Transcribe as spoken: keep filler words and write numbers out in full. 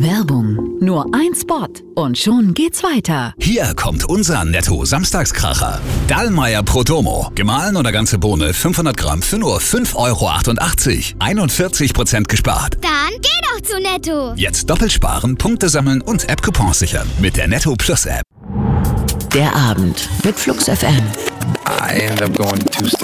Werbung. Nur ein Spot und schon geht's weiter. Hier kommt unser Netto-Samstagskracher. Dallmayr Prodomo. Gemahlen oder ganze Bohne fünfhundert Gramm für nur fünf Euro achtundachtzig. einundvierzig Prozent gespart. Dann geh doch zu Netto. Jetzt doppelt sparen, Punkte sammeln und App-Coupons sichern mit der Netto Plus App. Der Abend mit Flux F M. I ended up going two steps